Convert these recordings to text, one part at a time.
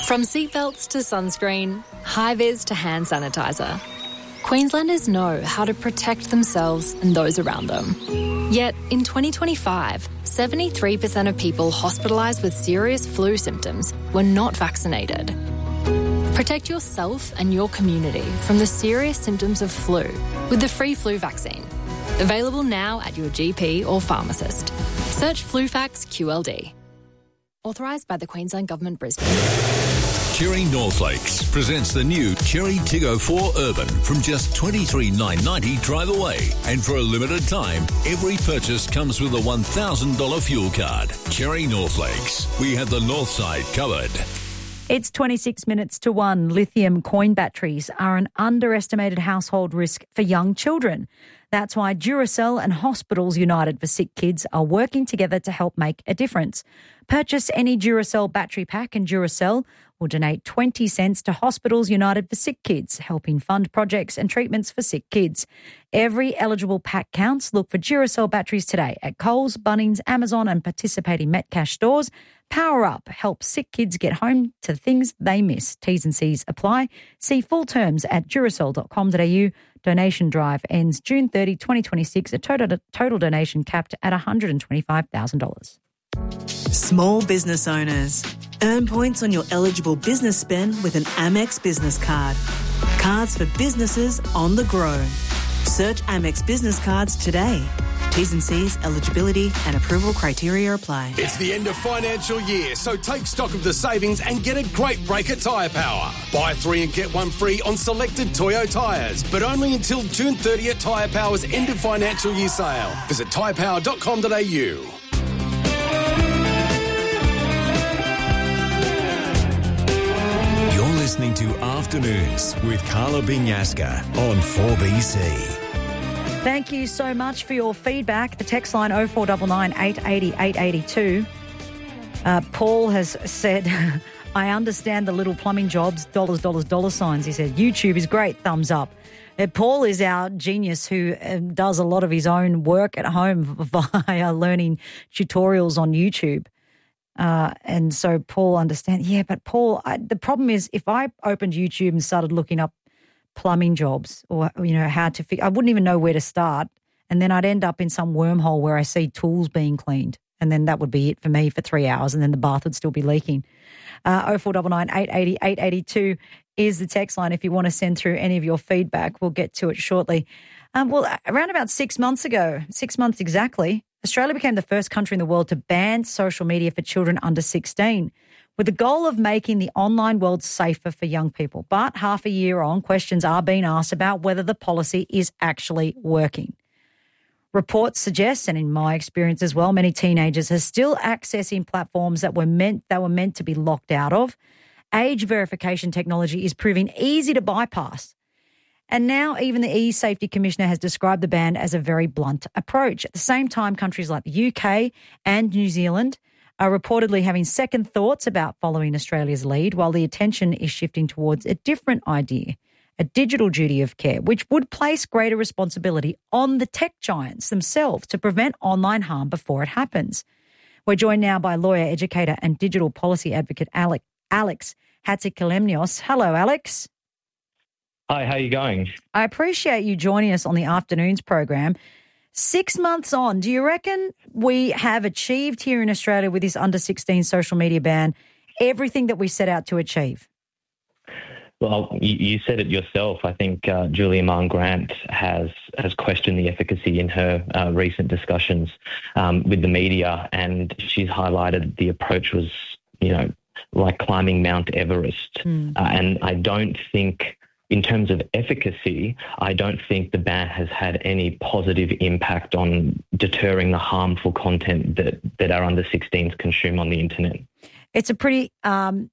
From seatbelts to sunscreen, high-vis to hand sanitizer, Queenslanders know how to protect themselves and those around them. Yet, in 2025, 73% of people hospitalised with serious flu symptoms were not vaccinated. Protect yourself and your community from the serious symptoms of flu with the free flu vaccine. Available now at your GP or pharmacist. Search FluFax QLD. Authorised by the Queensland Government, Brisbane. Cherry Northlakes presents the new Cherry Tiggo 4 Urban from just $23,990 drive away. And for a limited time, every purchase comes with a $1,000 fuel card. Cherry Northlakes. We have the north side covered. It's 26 minutes to 1. Lithium coin batteries are an underestimated household risk for young children. That's why Duracell and Hospitals United for Sick Kids are working together to help make a difference. Purchase any Duracell battery pack and Duracell will donate 20 cents to Hospitals United for Sick Kids, helping fund projects and treatments for sick kids. Every eligible pack counts. Look for Duracell batteries today at Coles, Bunnings, Amazon and participating Metcash stores. Power Up helps sick kids get home to the things they miss. T's and C's apply. See full terms at duracell.com.au. Donation drive ends June 30, 2026. A total donation capped at $125,000. Small business owners. Earn points on your eligible business spend with an Amex business card. Cards for businesses on the grow. Search Amex business cards today. T's and C's, eligibility and approval criteria apply. It's the end of financial year, so take stock of the savings and get a great break at Tyre Power. Buy 3 and get 1 free on selected Toyo tyres, but only until June 30th Tyre Power's end of financial year sale. Visit tyrepower.com.au. You're listening to Afternoons with Carla Binyaska on 4BC. Thank you so much for your feedback. The text line 0499 880 882. Paul has said, I understand the little plumbing jobs, $, $signs. He said, YouTube is great, thumbs up. Paul is our genius who does a lot of his own work at home via learning tutorials on YouTube. And so Paul understands. Yeah, but Paul, the problem is if I opened YouTube and started looking up plumbing jobs or, how to fix, I wouldn't even know where to start. And then I'd end up in some wormhole where I see tools being cleaned. And then that would be it for me for 3 hours and then the bath would still be leaking. 0499 880 882 is the text line if you want to send through any of your feedback. We'll get to it shortly. Around about 6 months ago, 6 months exactly, Australia became the first country in the world to ban social media for children under 16 with the goal of making the online world safer for young people. But half a year on, questions are being asked about whether the policy is actually working. Reports suggest, and in my experience as well, many teenagers are still accessing platforms that were meant to be locked out of. Age verification technology is proving easy to bypass. And now even the E-Safety Commissioner has described the ban as a very blunt approach. At the same time, countries like the UK and New Zealand are reportedly having second thoughts about following Australia's lead, while the attention is shifting towards a different idea, a digital duty of care, which would place greater responsibility on the tech giants themselves to prevent online harm before it happens. We're joined now by lawyer, educator and digital policy advocate Alex Hatzikalemios. Hello, Alex. Hi, how are you going? I appreciate you joining us on the afternoons program. 6 months on, do you reckon we have achieved here in Australia with this under-16 social media ban everything that we set out to achieve? Well, you said it yourself. I think Julia Marn-Grant has questioned the efficacy in her recent discussions with the media, and she's highlighted the approach was, like climbing Mount Everest. And I don't think, in terms of efficacy, I don't think the ban has had any positive impact on deterring the harmful content that our under-16s consume on the internet. It's a pretty, the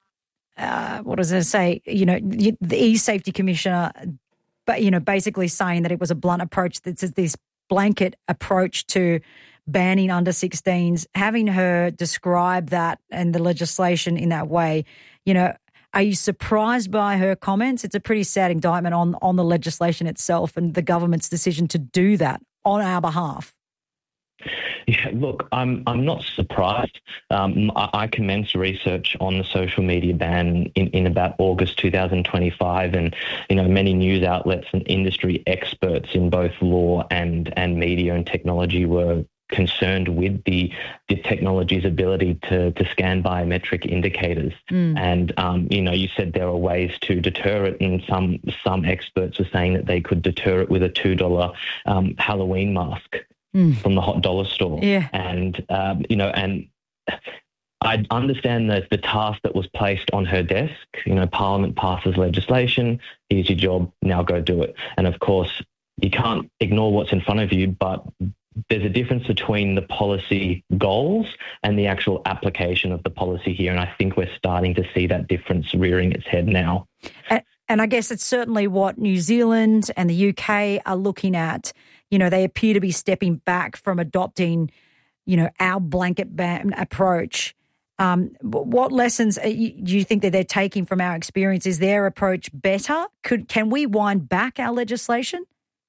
E-Safety Commissioner, basically saying that it was a blunt approach, that's this blanket approach to banning under-16s, having her describe that and the legislation in that way, are you surprised by her comments? It's a pretty sad indictment on the legislation itself and the government's decision to do that on our behalf. Yeah, look, I'm not surprised. I commenced research on the social media ban in about August 2025, and many news outlets and industry experts in both law and media and technology were concerned with the technology's ability to scan biometric indicators. And, you said there are ways to deter it, and some experts are saying that they could deter it with a $2 Halloween mask from the hot dollar store. Yeah. And, and I understand that the task that was placed on her desk, Parliament passes legislation, here's your job, now go do it. And of course, you can't ignore what's in front of you, but there's a difference between the policy goals and the actual application of the policy here. And I think we're starting to see that difference rearing its head now. And I guess it's certainly what New Zealand and the UK are looking at. They appear to be stepping back from adopting, our blanket ban approach. What lessons do you think that they're taking from our experience? Is their approach better? Can we wind back our legislation?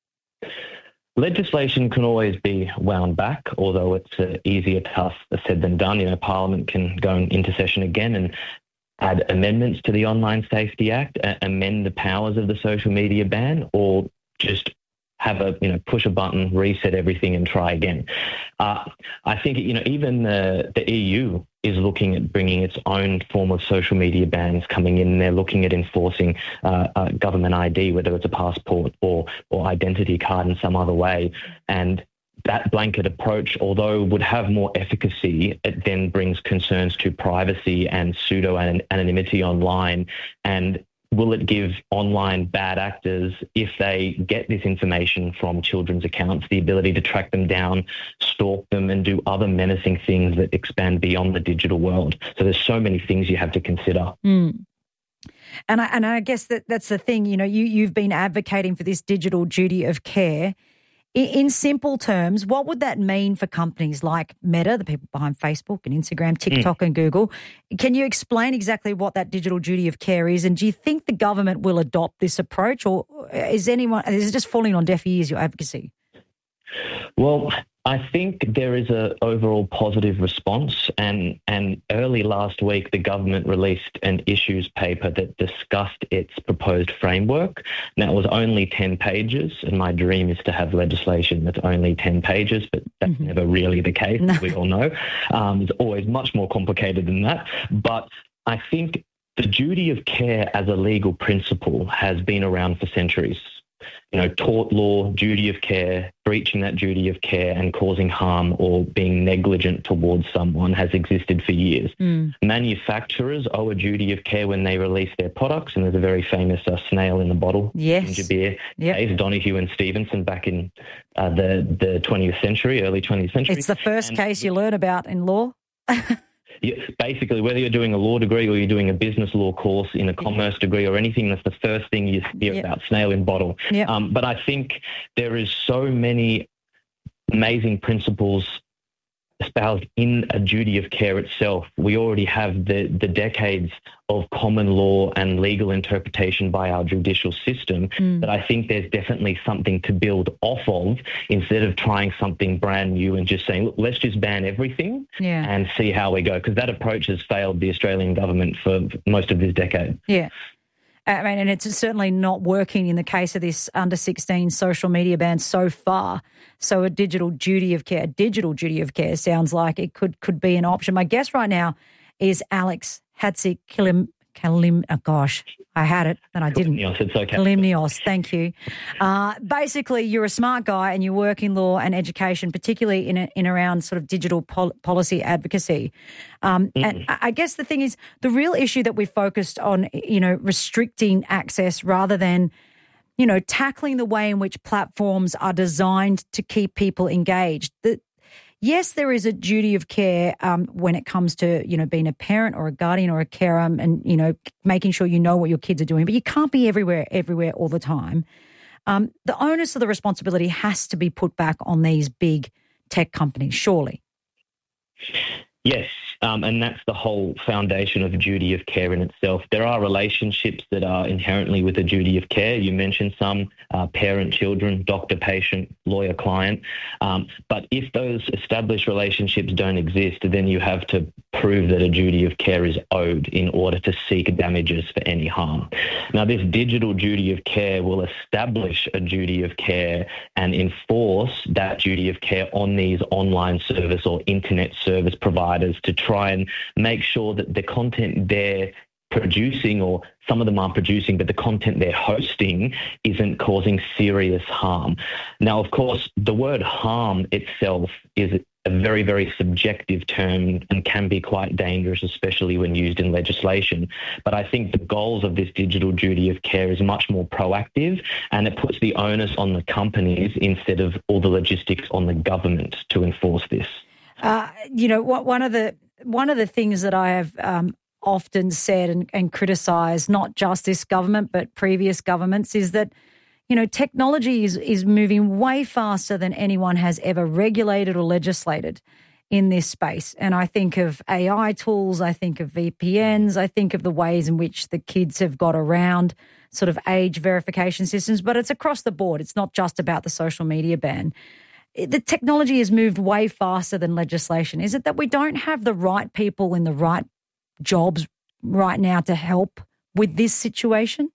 Legislation can always be wound back, although it's an easier task said than done. Parliament can go into session again and add amendments to the Online Safety Act, amend the powers of the social media ban, or just have a, push a button, reset everything and try again. I think, even the EU is looking at bringing its own form of social media bans coming in. They're looking at enforcing government ID, whether it's a passport or identity card in some other way. And that blanket approach, although would have more efficacy, it then brings concerns to privacy and pseudo-anonymity online. And will it give online bad actors, if they get this information from children's accounts, the ability to track them down, stalk them, and do other menacing things that expand beyond the digital world? So there's so many things you have to consider. And I guess that's the thing. You've been advocating for this digital duty of care. In simple terms, what would that mean for companies like Meta, the people behind Facebook and Instagram, TikTok and Google? Can you explain exactly what that digital duty of care is? And do you think the government will adopt this approach, or is it just falling on deaf ears, your advocacy? Well, I think there is an overall positive response, and early last week the government released an issues paper that discussed its proposed framework. Now, it was only 10 pages, and my dream is to have legislation that's only 10 pages, but that's never really the case, as we all know. It's always much more complicated than that. But I think the duty of care as a legal principle has been around for centuries. Tort law, duty of care, breaching that duty of care and causing harm or being negligent towards someone has existed for years. Manufacturers owe a duty of care when they release their products, and there's a very famous snail in the bottle ginger beer case, Donahue and Stevenson, back in the 20th century, early 20th century. It's the first case you learn about in law. Basically, whether you're doing a law degree or you're doing a business law course in a commerce degree or anything, that's the first thing you hear about, snail in bottle. But I think there is so many amazing principles espoused in a duty of care itself. We already have the decades of common law and legal interpretation by our judicial system that I think there's definitely something to build off of, instead of trying something brand new and just saying, look, let's just ban everything and see how we go, because that approach has failed the Australian government for most of this decade. And it's certainly not working in the case of this under-16 social media ban so far. So a digital duty of care sounds like it could be an option. My guest right now is Alex Hatzikilimnios. I had it and I didn't. It's okay. Kilimnios, thank you. Basically, you're a smart guy and you work in law and education, particularly in around sort of digital policy advocacy. And I guess the thing is, the real issue that we focused on, restricting access rather than, tackling the way in which platforms are designed to keep people engaged. Yes, there is a duty of care when it comes to, being a parent or a guardian or a carer and, making sure you know what your kids are doing. But you can't be everywhere all the time. The onus of the responsibility has to be put back on these big tech companies, surely. Yes, And that's the whole foundation of duty of care in itself. There are relationships that are inherently with a duty of care. You mentioned some, parent-children, doctor-patient, lawyer-client. But if those established relationships don't exist, then you have to prove that a duty of care is owed in order to seek damages for any harm. Now, this digital duty of care will establish a duty of care and enforce that duty of care on these online service or internet service providers to try and make sure that the content they're producing, or some of them aren't producing, but the content they're hosting isn't causing serious harm. Now, of course, the word harm itself is a very, very subjective term and can be quite dangerous, especially when used in legislation. But I think the goals of this digital duty of care is much more proactive, and it puts the onus on the companies instead of all the logistics on the government to enforce this. One of the things that I have often said and criticised, not just this government but previous governments, is that technology is moving way faster than anyone has ever regulated or legislated in this space. And I think of AI tools, I think of VPNs, I think of the ways in which the kids have got around sort of age verification systems, but it's across the board. It's not just about the social media ban. The technology has moved way faster than legislation. Is it that we don't have the right people in the right jobs right now to help with this situation?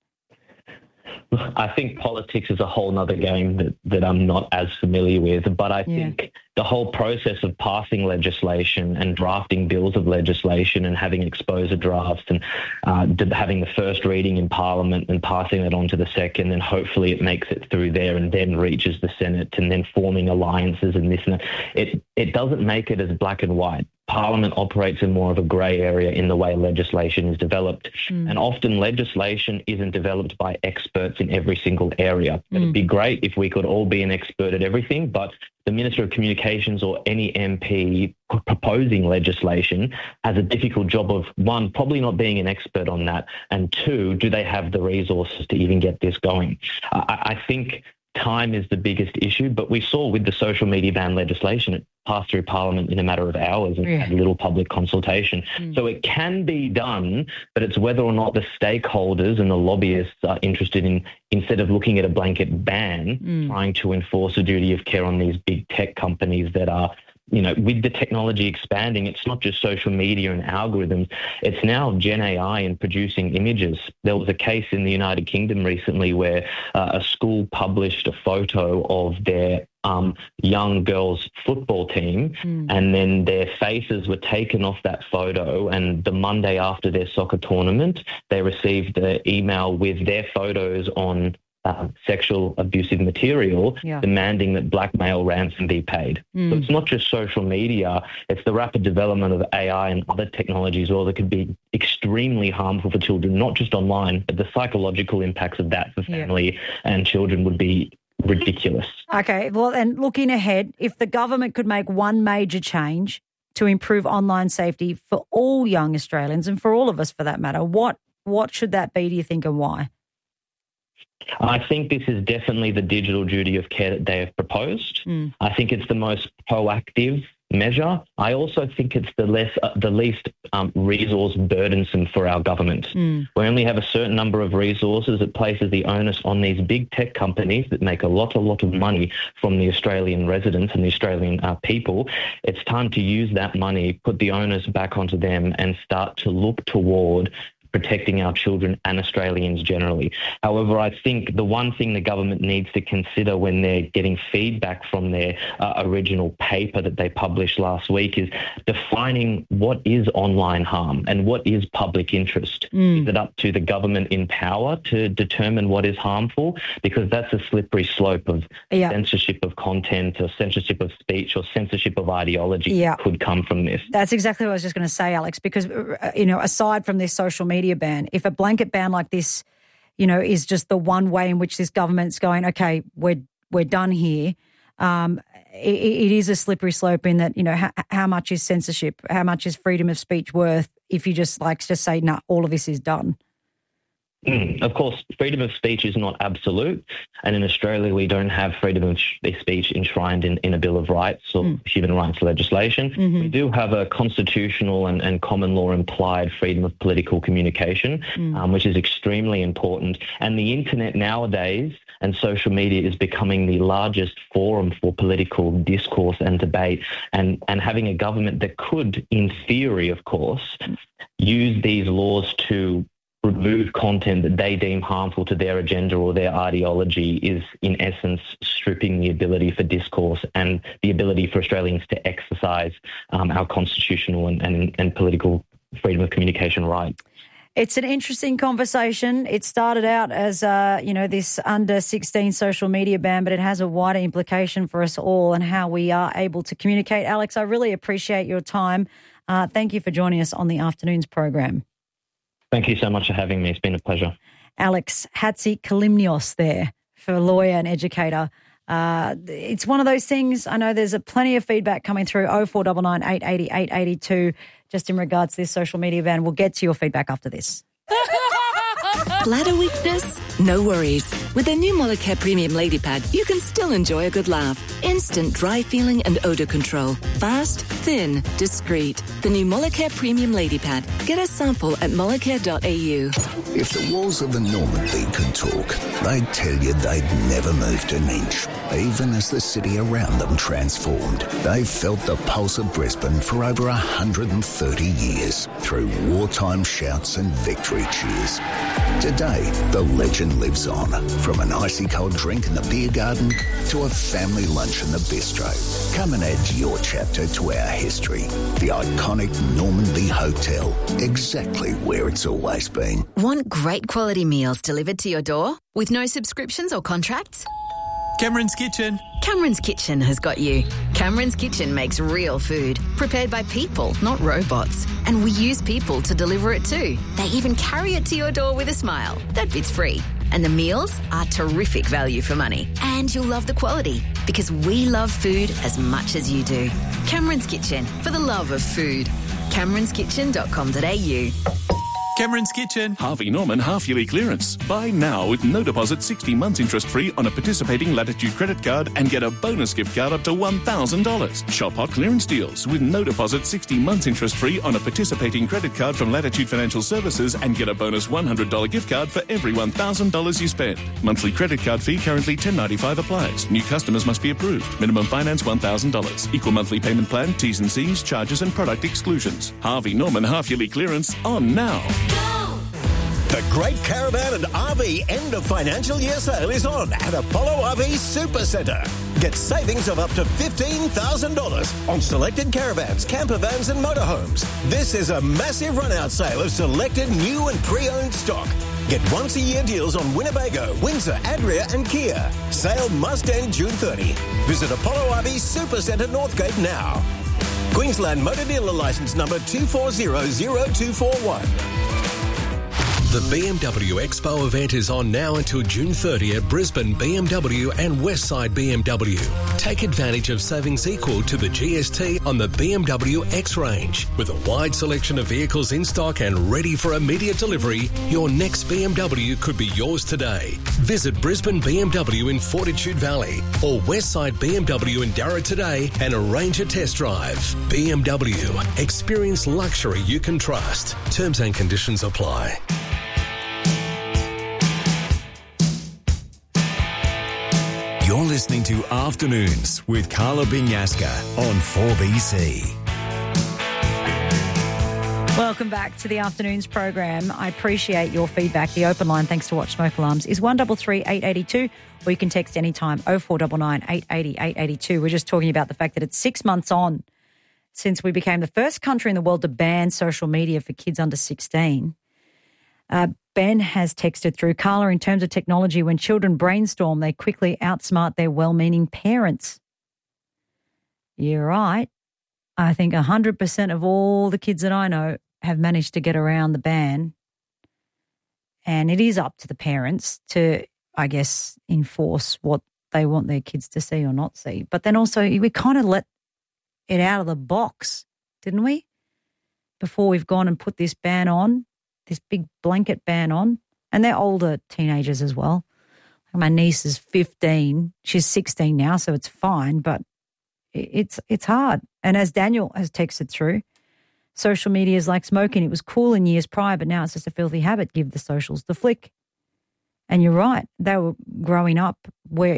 I think politics is a whole nother game that I'm not as familiar with, but I think the whole process of passing legislation and drafting bills of legislation and having exposure drafts and having the first reading in Parliament and passing it on to the second, and hopefully it makes it through there and then reaches the Senate and then forming alliances and this and that. It doesn't make it as black and white. Parliament operates in more of a grey area in the way legislation is developed. And often legislation isn't developed by experts in every single area. It'd be great if we could all be an expert at everything, but the Minister of Communications or any MP proposing legislation has a difficult job of, one, probably not being an expert on that, and two, do they have the resources to even get this going? I think time is the biggest issue, but we saw with the social media ban legislation, it passed through Parliament in a matter of hours and had little public consultation. So it can be done, but it's whether or not the stakeholders and the lobbyists are interested in, instead of looking at a blanket ban, trying to enforce a duty of care on these big tech companies that are, with the technology expanding, it's not just social media and algorithms, it's now Gen AI and producing images. There was a case in the United Kingdom recently where a school published a photo of their young girls' football team, and then their faces were taken off that photo, and the Monday after their soccer tournament, they received an email with their photos on sexual abusive material, demanding that blackmail ransom be paid. So it's not just social media, it's the rapid development of AI and other technologies that could be extremely harmful for children, not just online, but the psychological impacts of that for family and children would be ridiculous. Okay, well, and looking ahead, if the government could make one major change to improve online safety for all young Australians and for all of us for that matter, what should that be, do you think, and why? I think this is definitely the digital duty of care that they have proposed. I think it's the most proactive measure. I also think it's the least resource burdensome for our government. We only have a certain number of resources. It places the onus on these big tech companies that make a lot of money from the Australian residents and the Australian people. It's time to use that money, put the onus back onto them and start to look toward protecting our children and Australians generally. However, I think the one thing the government needs to consider when they're getting feedback from their original paper that they published last week is defining what is online harm and what is public interest. Is it up to the government in power to determine what is harmful? Because that's a slippery slope of censorship of content or censorship of speech or censorship of ideology that could come from this. That's exactly what I was just going to say, Alex, because, aside from this social media ban, if a blanket ban like this, is just the one way in which this government's going, okay, we're done here, it is a slippery slope in that, how much is censorship, how much is freedom of speech worth if you just say, no, all of this is done? Of course, freedom of speech is not absolute, and in Australia we don't have freedom of speech enshrined in a Bill of Rights or human rights legislation. We do have a constitutional and common law implied freedom of political communication, which is extremely important. And the internet nowadays and social media is becoming the largest forum for political discourse and debate, and having a government that could, in theory, of course, use these laws to remove content that they deem harmful to their agenda or their ideology is, in essence, stripping the ability for discourse and the ability for Australians to exercise our constitutional and political freedom of communication right. It's an interesting conversation. It started out as, this under-16 social media ban, but it has a wider implication for us all and how we are able to communicate. Alex, I really appreciate your time. Thank you for joining us on the afternoon's program. Thank you so much for having me. It's been a pleasure. Alex Hatzikalimios there, for lawyer and educator. It's one of those things. I know there's plenty of feedback coming through 0499 880 882 just in regards to this social media ban. We'll get to your feedback after this. Bladder weakness? No worries. With the new Molicare Premium Lady Pad, you can still enjoy a good laugh. Instant dry feeling and odour control. Fast, thin, discreet. The new Molicare Premium Lady Pad. Get a sample at molicare.au. If the walls of the Normandy could talk, they'd tell you they'd never moved an inch, even as the city around them transformed. They've felt the pulse of Brisbane for over 130 years, through wartime shouts and victory cheers. Today, the legend lives on, from an icy cold drink in the beer garden to a family lunch in the bistro. Come and add your chapter to our history. The iconic Normandy Hotel, exactly where it's always been. Want great quality meals delivered to your door with no subscriptions or contracts? Cameron's Kitchen. Cameron's Kitchen has got you. Cameron's Kitchen makes real food, prepared by people, not robots. And we use people to deliver it too. They even carry it to your door with a smile. That bit's free. And the meals are terrific value for money. And you'll love the quality, because we love food as much as you do. Cameron's Kitchen, for the love of food. Cameron'sKitchen.com.au. Cameron's Kitchen. Harvey Norman half-yearly clearance. Buy now with no deposit, 60 months interest-free on a participating Latitude credit card and get a bonus gift card up to $1,000. Shop hot clearance deals with no deposit, 60 months interest-free on a participating credit card from Latitude Financial Services and get a bonus $100 gift card for every $1,000 you spend. Monthly credit card fee currently $10.95 applies. New customers must be approved. Minimum finance $1,000. Equal monthly payment plan, T's and C's, charges and product exclusions. Harvey Norman half-yearly clearance on now. The Great Caravan and RV end of financial year sale is on at Apollo RV Supercentre. Get savings of up to $15,000 on selected caravans, camper vans and motorhomes. This is a massive run-out sale of selected new and pre-owned stock. Get once-a-year deals on Winnebago, Windsor, Adria and Kia. Sale must end June 30. Visit Apollo RV Supercentre Northgate now. Queensland Motor Dealer Licence number 2400241. The BMW Expo event is on now until June 30 at Brisbane BMW and Westside BMW. Take advantage of savings equal to the GST on the BMW X range. With a wide selection of vehicles in stock and ready for immediate delivery, your next BMW could be yours today. Visit Brisbane BMW in Fortitude Valley or Westside BMW in Darra today and arrange a test drive. BMW. Experience luxury you can trust. Terms and conditions apply. You're listening to Afternoons with Carla Binyaska on 4BC. Welcome back to the Afternoons program. I appreciate your feedback. The open line, thanks to Watch Smoke Alarms, is 133 882, or you can text anytime 0499 880 882. We're just talking about the fact that it's 6 months on since we became the first country in the world to ban social media for kids under 16. Ben has texted through, Carla, in terms of technology, when children brainstorm, they quickly outsmart their well-meaning parents. You're right. I think 100% of all the kids that I know have managed to get around the ban. And it is up to the parents to, I guess, enforce what they want their kids to see or not see. But then also we kind of let it out of the box, didn't we? Before we've gone and put this ban on. This big blanket ban on. And they're older teenagers as well. My niece is 15. She's 16 now, so it's fine, but it's hard. And as Daniel has texted through, social media is like smoking. It was cool in years prior, but now it's just a filthy habit. Give the socials the flick. And you're right. They were growing up where,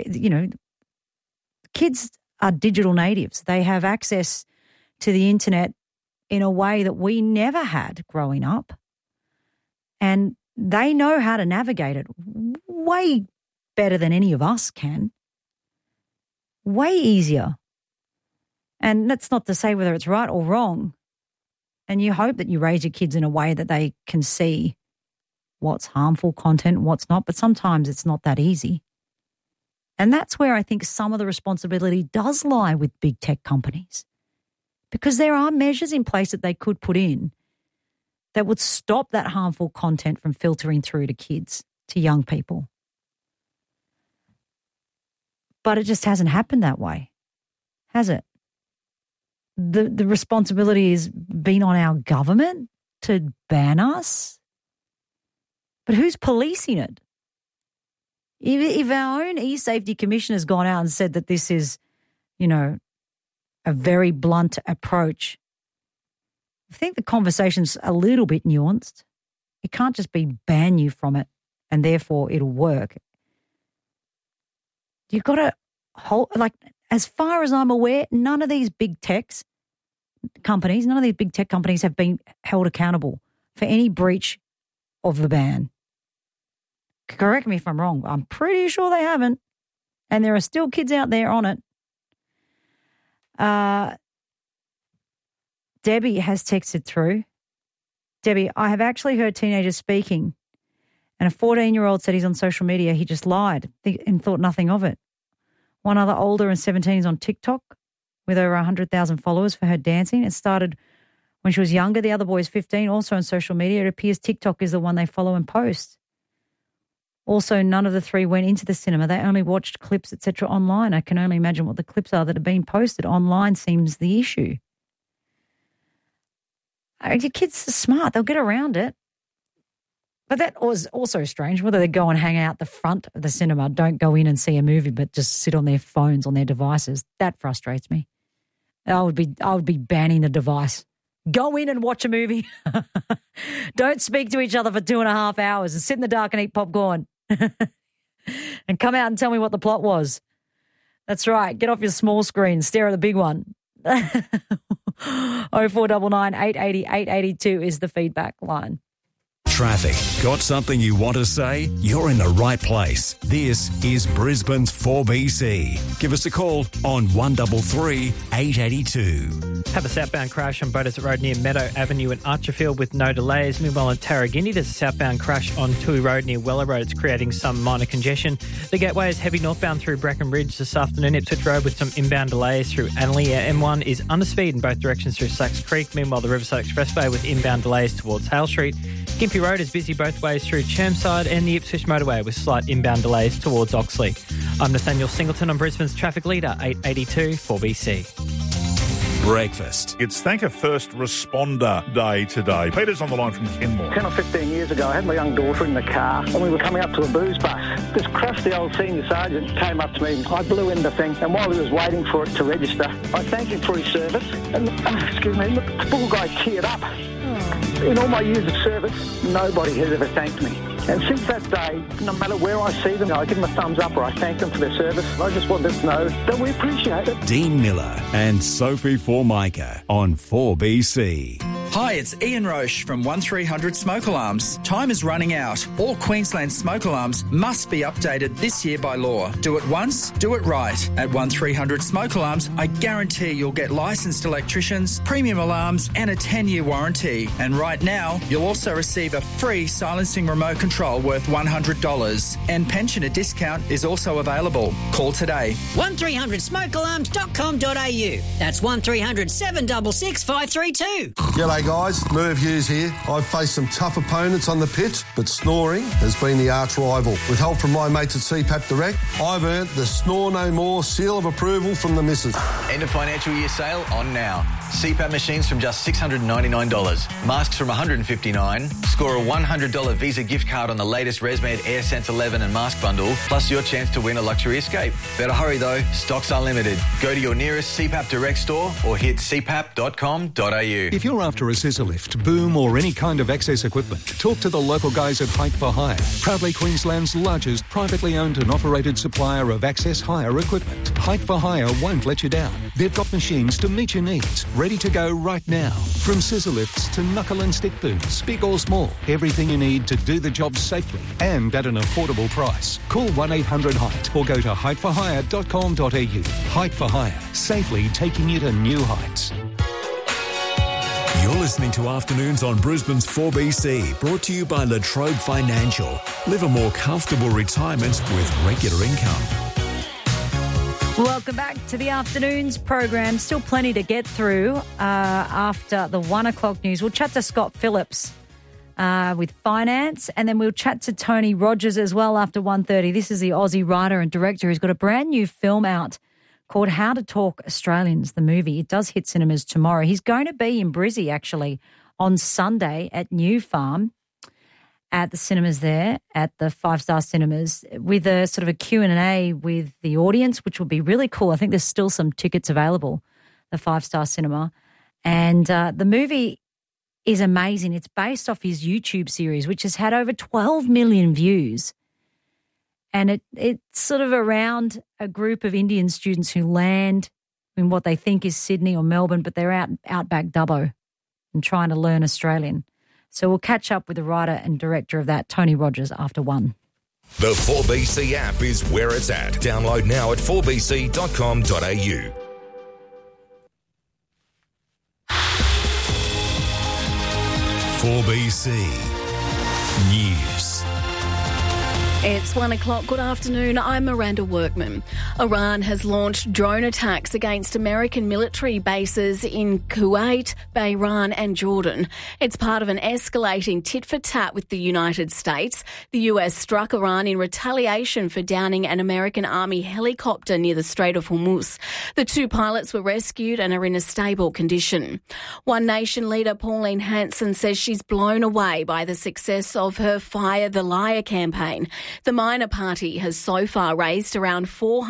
kids are digital natives. They have access to the internet in a way that we never had growing up. And they know how to navigate it way better than any of us can. Way easier. And that's not to say whether it's right or wrong. And you hope that you raise your kids in a way that they can see what's harmful content and what's not. But sometimes it's not that easy. And that's where I think some of the responsibility does lie with big tech companies. Because there are measures in place that they could put in that would stop that harmful content from filtering through to kids, to young people. But it just hasn't happened that way, has it? The responsibility has been on our government to ban us. But who's policing it? If our own e-safety commission has gone out and said that this is, a very blunt approach, I think the conversation's a little bit nuanced. It can't just be ban you from it and therefore it'll work. You've got to hold, as far as I'm aware, none of these big tech companies have been held accountable for any breach of the ban. Correct me if I'm wrong. I'm pretty sure they haven't. And there are still kids out there on it. Debbie has texted through. Debbie, I have actually heard teenagers speaking, and a 14-year-old said he's on social media. He just lied and thought nothing of it. One other older and 17 is on TikTok with over 100,000 followers for her dancing. It started when she was younger. The other boy is 15, also on social media. It appears TikTok is the one they follow and post. Also, none of the three went into the cinema. They only watched clips, etc. online. I can only imagine what the clips are that are being posted. Online seems the issue. Your kids are smart. They'll get around it. But that was also strange, whether they go and hang out the front of the cinema, don't go in and see a movie, but just sit on their phones, on their devices. That frustrates me. I would be banning the device. Go in and watch a movie. Don't speak to each other for 2.5 hours and sit in the dark and eat popcorn. And come out and tell me what the plot was. That's right. Get off your small screen. Stare at the big one. 0499 880 882 is the feedback line. Traffic. Got something you want to say? You're in the right place. This is Brisbane's 4BC. Give us a call on 133 882. Have a southbound crash on Bodas Road near Meadow Avenue in Archerfield with no delays. Meanwhile, in Tarragini, there's a southbound crash on Toohey Road near Weller Road. It's creating some minor congestion. The gateway is heavy northbound through Brackenridge this afternoon. Ipswich Road with some inbound delays through Annerley. M1 is under speed in both directions through Sachs Creek. Meanwhile, the Riverside Expressway with inbound delays towards Hale Street. Gympie Road is busy both ways through Chermside, and the Ipswich Motorway with slight inbound delays towards Oxley. I'm Nathaniel Singleton on Brisbane's traffic leader, 882 4BC. Breakfast. It's Thank a First Responder Day today. Peter's on the line from Kenmore. 10 or 15 years ago, I had my young daughter in the car and we were coming up to a booze bus. This crusty old senior sergeant came up to me. I blew in the thing, and while he was waiting for it to register, I thanked him for his service. And, the poor guy teared up. In all my years of service, nobody has ever thanked me. And since that day, no matter where I see them, I give them a thumbs up or I thank them for their service. I just want them to know that we appreciate it. Dean Miller and Sophie Formica on 4BC. Hi, it's Ian Roche from 1300 Smoke Alarms. Time is running out. All Queensland smoke alarms must be updated this year by law. Do it once, do it right. At 1300 Smoke Alarms, I guarantee you'll get licensed electricians, premium alarms and a 10-year warranty. And right now, you'll also receive a free silencing remote control worth $100. And pensioner discount is also available. Call today. 1300smokealarms.com.au. That's 1300 766 532. G'day guys, Merv Hughes here. I've faced some tough opponents on the pitch, but snoring has been the arch rival. With help from my mates at CPAP Direct, I've earned the Snore No More seal of approval from the missus. End of financial year sale on now. CPAP machines from just $699. Masks from $159. Score a $100 Visa gift card on the latest ResMed AirSense 11 and mask bundle, plus your chance to win a luxury escape. Better hurry though, stocks are limited. Go to your nearest CPAP Direct store or hit cpap.com.au. If you're after a scissor lift, boom or any kind of access equipment, talk to the local guys at Height for Hire. Proudly Queensland's largest privately owned and operated supplier of access hire equipment. Height for Hire won't let you down. They've got machines to meet your needs, ready to go right now. From scissor lifts to knuckle and stick booms, big or small, everything you need to do the job safely and at an affordable price. Call 1-800-HEIGHT or go to heightforhire.com.au. Height for Hire, safely taking you to new heights. You're listening to Afternoons on Brisbane's 4BC, brought to you by La Trobe Financial. Live a more comfortable retirement with regular income. Welcome back to the Afternoons program. Still plenty to get through after the 1 o'clock news. We'll chat to Scott Phillips with finance, and then we'll chat to Tony Rogers as well after 1:30. This is the Aussie writer and director who's got a brand new film out called How to Talk Australians, the movie. It does hit cinemas tomorrow. He's going to be in Brizzy, actually, on Sunday at New Farm at the cinemas there, at the 5-Star Cinemas, with a sort of a Q&A with the audience, which will be really cool. I think there's still some tickets available, the 5-Star Cinema. And the movie is amazing. It's based off his YouTube series, which has had over 12 million views. And it's sort of around a group of Indian students who land in what they think is Sydney or Melbourne, but they're outback Dubbo and trying to learn Australian. So we'll catch up with the writer and director of that, Tony Rogers, after 1. The 4BC app is where it's at. Download now at 4bc.com.au. News. It's 1 o'clock. Good afternoon. I'm Miranda Workman. Iran has launched drone attacks against American military bases in Kuwait, Bahrain and Jordan. It's part of an escalating tit-for-tat with the United States. The US struck Iran in retaliation for downing an American Army helicopter near the Strait of Hormuz. The 2 pilots were rescued and are in a stable condition. One Nation leader Pauline Hanson says she's blown away by the success of her Fire the Liar campaign. The Minor Party has so far raised around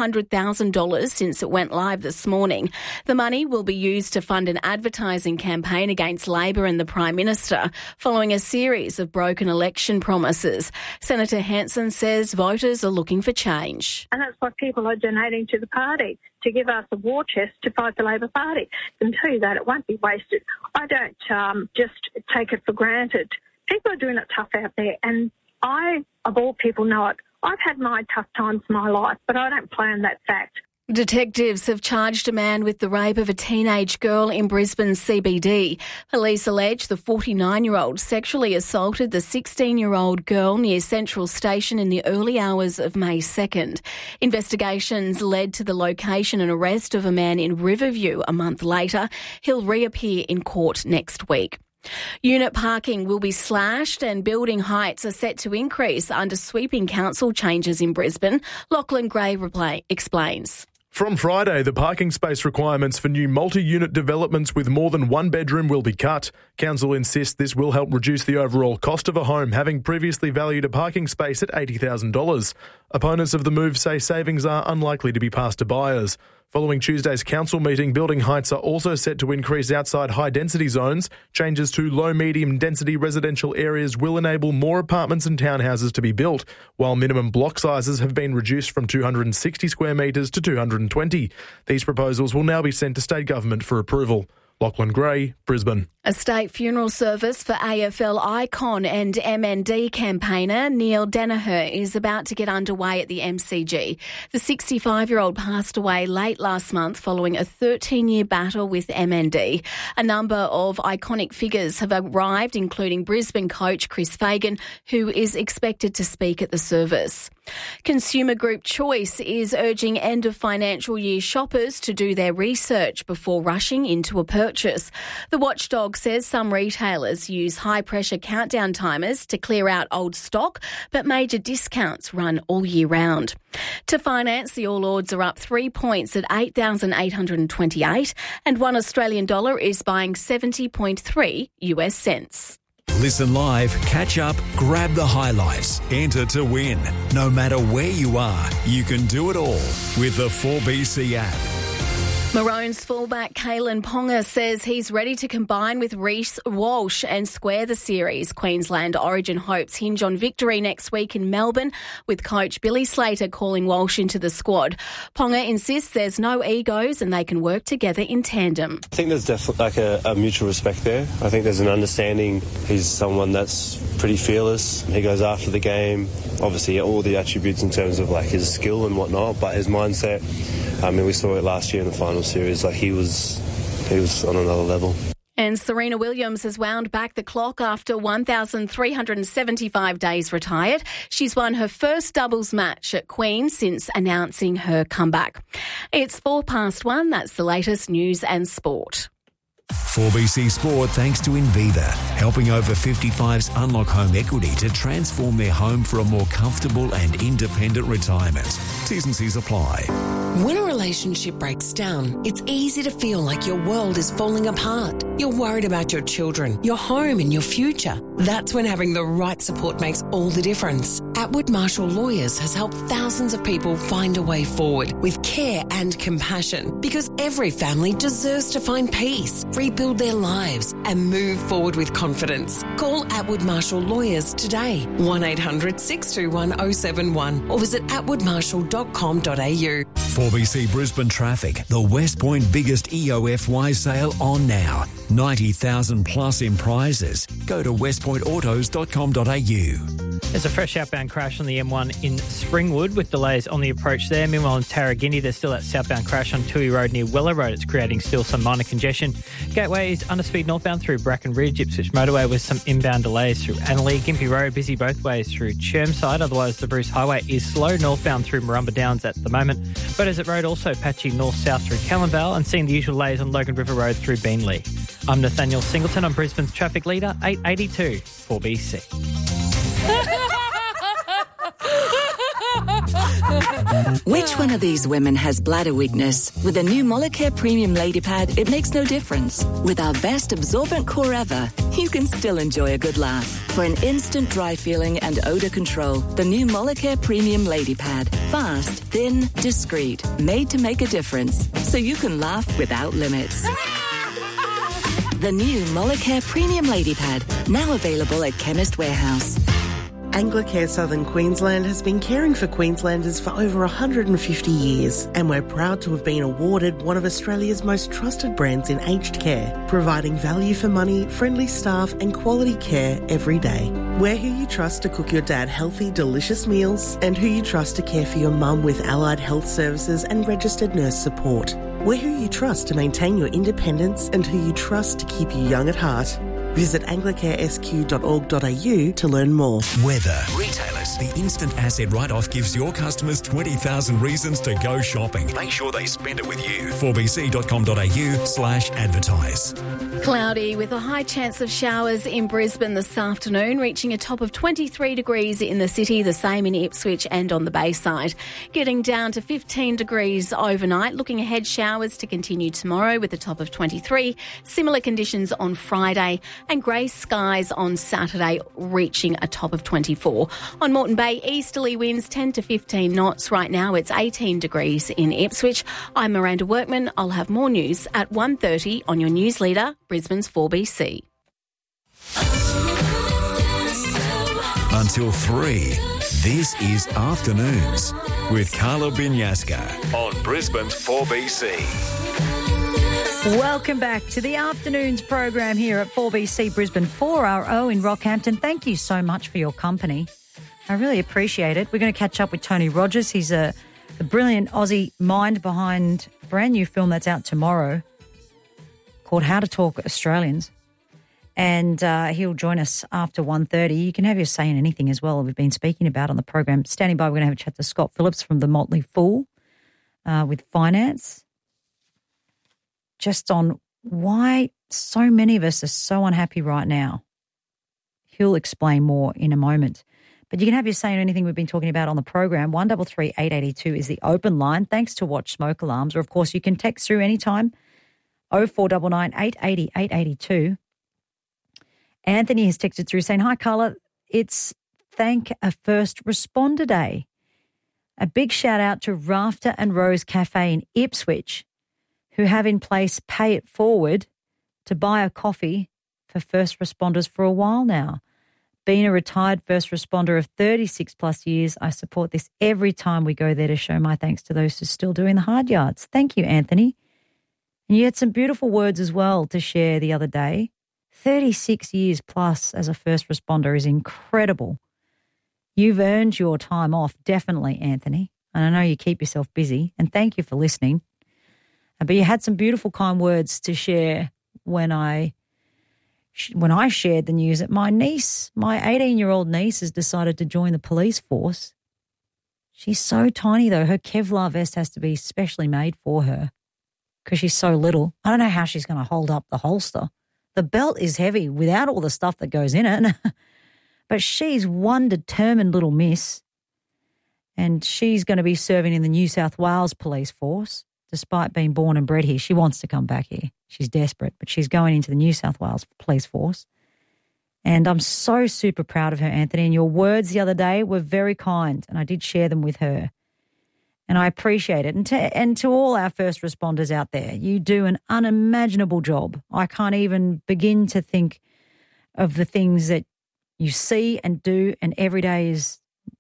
$400,000 since it went live this morning. The money will be used to fund an advertising campaign against Labor and the Prime Minister, following a series of broken election promises. Senator Hanson says voters are looking for change. And that's why people are donating to the party, to give us a war chest to fight the Labor Party. I can tell you that it won't be wasted. I don't just take it for granted. People are doing it tough out there, and I, of all people, know it. I've had my tough times in my life, but I don't play on that fact. Detectives have charged a man with the rape of a teenage girl in Brisbane's CBD. Police allege the 49-year-old sexually assaulted the 16-year-old girl near Central Station in the early hours of May 2nd. Investigations led to the location and arrest of a man in Riverview a month later. He'll reappear in court next week. Unit parking will be slashed and building heights are set to increase under sweeping council changes in Brisbane. Lachlan Gray explains. From Friday, the parking space requirements for new multi-unit developments with more than one bedroom will be cut. Council insists this will help reduce the overall cost of a home, having previously valued a parking space at $80,000. Opponents of the move say savings are unlikely to be passed to buyers. Following Tuesday's council meeting, building heights are also set to increase outside high-density zones. Changes to low-medium density residential areas will enable more apartments and townhouses to be built, while minimum block sizes have been reduced from 260 square metres to 220. These proposals will now be sent to state government for approval. Lachlan Gray, Brisbane. A state funeral service for AFL icon and MND campaigner Neil Danaher is about to get underway at the MCG. The 65-year-old passed away late last month following a 13-year battle with MND. A number of iconic figures have arrived, including Brisbane coach Chris Fagan, who is expected to speak at the service. Consumer Group Choice is urging end-of-financial year shoppers to do their research before rushing into a purchase. The watchdog says some retailers use high-pressure countdown timers to clear out old stock, but major discounts run all year round. To finance, the All Ords are up 3 points at 8,828 and $1 Australian is buying 70.3 US cents. Listen live, catch up, grab the highlights, enter to win. No matter where you are, you can do it all with the 4BC app. Maroons fullback Kalen Ponga says he's ready to combine with Reece Walsh and square the series. Queensland Origin hopes hinge on victory next week in Melbourne, with coach Billy Slater calling Walsh into the squad. Ponga insists there's no egos and they can work together in tandem. I think there's definitely like a mutual respect there. I think there's an understanding. He's someone that's pretty fearless. He goes after the game. Obviously, all the attributes in terms of like his skill and whatnot, but his mindset. I mean, we saw it last year in the final series. Like he was on another level. And Serena Williams has wound back the clock after 1,375 days retired. She's won her first doubles match at Queen since announcing her comeback. It's 1:04. That's the latest news and sport. 4BC Sport thanks to Inviva, helping over 55s unlock home equity to transform their home for a more comfortable and independent retirement. T's and C's apply. When a relationship breaks down, it's easy to feel like your world is falling apart. You're worried about your children, your home and your future. That's when having the right support makes all the difference. Atwood Marshall Lawyers has helped thousands of people find a way forward with care and compassion, because every family deserves to find peace, rebuild their lives and move forward with confidence. Call Atwood Marshall Lawyers today, 1800 621 071 or visit atwoodmarshall.com.au. 4BC Brisbane Traffic, the West Point biggest EOFY sale on now. 90,000 plus in prizes. Go to westpointautos.com.au. There's a fresh outbound crash on the M1 in Springwood with delays on the approach there. Meanwhile, in Tarragini, there's still that southbound crash on Toohey Road near Weller Road. It's creating still some minor congestion. Gateway is under speed northbound through Bracken Ridge, Ipswich Motorway with some inbound delays through Annalee. Gympie Road busy both ways through Chermside. Otherwise, the Bruce Highway is slow northbound through Marumba Downs at the moment. Beaudesert Road also patchy north-south through Callumvale and seeing the usual delays on Logan River Road through Beenleigh. I'm Nathaniel Singleton. I'm Brisbane's traffic leader, 882 4BC. Which one of these women has bladder weakness? With a new Molicare Premium Lady Pad, it makes no difference. With our best absorbent core ever, you can still enjoy a good laugh. For an instant dry feeling and odour control, the new Molicare Premium Lady Pad. Fast, thin, discreet, made to make a difference. So you can laugh without limits. The new Molicare Premium Lady Pad, now available at Chemist Warehouse. Anglicare Southern Queensland has been caring for Queenslanders for over 150 years, and we're proud to have been awarded one of Australia's most trusted brands in aged care, providing value for money, friendly staff and quality care every day. We're who you trust to cook your dad healthy, delicious meals, and who you trust to care for your mum with allied health services and registered nurse support. We're who you trust to maintain your independence and who you trust to keep you young at heart. Visit anglicaresq.org.au to learn more. Weather. Retailers. The instant asset write-off gives your customers 20,000 reasons to go shopping. Make sure they spend it with you. 4bc.com.au/advertise. Cloudy with a high chance of showers in Brisbane this afternoon, reaching a top of 23 degrees in the city, the same in Ipswich and on the Bayside. Getting down to 15 degrees overnight. Looking ahead, showers to continue tomorrow with a top of 23. Similar conditions on Friday and grey skies on Saturday, reaching a top of 24. On Moreton Bay, easterly winds 10 to 15 knots. Right now it's 18 degrees in Ipswich. I'm Miranda Workman. I'll have more news at 1:30 on your news leader, Brisbane's 4BC. Until 3, this is Afternoons with Carla Binyaska on Brisbane's 4BC. Welcome back to the Afternoons program here at 4BC Brisbane 4RO in Rockhampton. Thank you so much for your company. I really appreciate it. We're going to catch up with Tony Rogers. He's the brilliant Aussie mind behind a brand new film that's out tomorrow called How to Talk Australians. And he'll join us after 1:30. You can have your say in anything as well we've been speaking about on the program. Standing by, we're going to have a chat to Scott Phillips from the Motley Fool with finance. Just on why so many of us are so unhappy right now. He'll explain more in a moment. But you can have your say on anything we've been talking about on the program. 133 882 is the open line. Thanks to Watch Smoke Alarms. Or, of course, you can text through anytime. 0499 880 882. Anthony has texted through saying, hi, Carla, it's Thank a First Responder Day. A big shout out to Rafter and Rose Cafe in Ipswich, who have in place Pay It Forward to buy a coffee for first responders for a while now. Being a retired first responder of 36 plus years, I support this every time we go there to show my thanks to those who are still doing the hard yards. Thank you, Anthony. And you had some beautiful words as well to share the other day. 36 years plus as a first responder is incredible. You've earned your time off, definitely, Anthony. And I know you keep yourself busy. And thank you for listening. But you had some beautiful, kind words to share when I shared the news that my niece, my 18-year-old niece, has decided to join the police force. She's so tiny, though. Her Kevlar vest has to be specially made for her because she's so little. I don't know how she's going to hold up the holster. The belt is heavy without all the stuff that goes in it. But she's one determined little miss, and she's going to be serving in the New South Wales police force. Despite being born and bred here, she wants to come back here. She's desperate, but she's going into the New South Wales police force. And I'm so super proud of her, Anthony. And your words the other day were very kind, and I did share them with her. And I appreciate it. And to all our first responders out there, you do an unimaginable job. I can't even begin to think of the things that you see and do, and every day is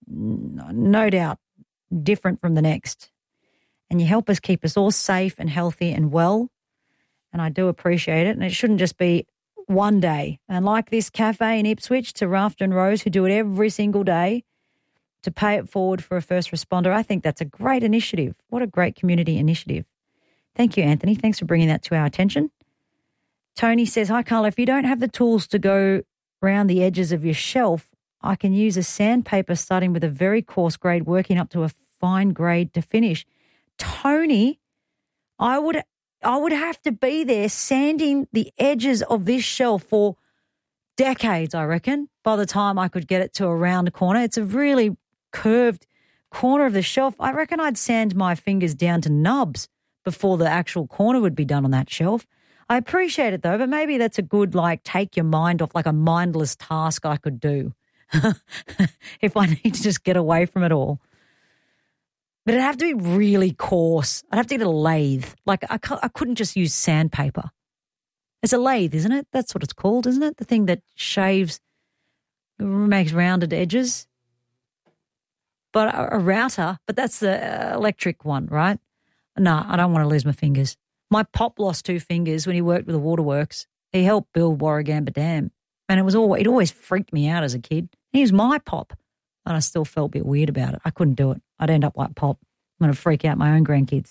no doubt different from the next. And you help us keep us all safe and healthy and well. And I do appreciate it. And it shouldn't just be one day. And like this cafe in Ipswich, to Rafter and Rose, who do it every single day, to Pay It Forward for a first responder, I think that's a great initiative. What a great community initiative. Thank you, Anthony. Thanks for bringing that to our attention. Tony says, hi, Carla, if you don't have the tools to go around the edges of your shelf, I can use a sandpaper starting with a very coarse grade, working up to a fine grade to finish. Tony, I would have to be there sanding the edges of this shelf for decades, I reckon, by the time I could get it to a round corner. It's a really curved corner of the shelf. I reckon I'd sand my fingers down to nubs before the actual corner would be done on that shelf. I appreciate it, though, but maybe that's a good, take your mind off, like a mindless task I could do if I need to just get away from it all. But it'd have to be really coarse. I'd have to get a lathe. I couldn't just use sandpaper. It's a lathe, isn't it? That's what it's called, isn't it? The thing that shaves, makes rounded edges. But a router, but that's the electric one, right? No, I don't want to lose my fingers. My pop lost 2 fingers when he worked with the waterworks. He helped build Warragamba Dam. And it always freaked me out as a kid. He was my pop. And I still felt a bit weird about it. I couldn't do it. I'd end up like Pop. I'm going to freak out my own grandkids.